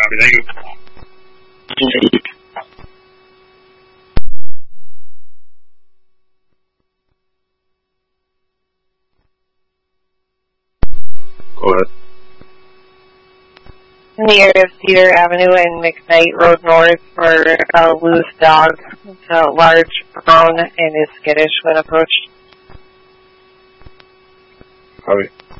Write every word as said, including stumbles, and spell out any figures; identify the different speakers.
Speaker 1: Copy, thank you. Go ahead.
Speaker 2: In the area of Cedar Avenue and McKnight Road North for a loose dog. It's a large brown and is skittish when approached.
Speaker 1: Copy.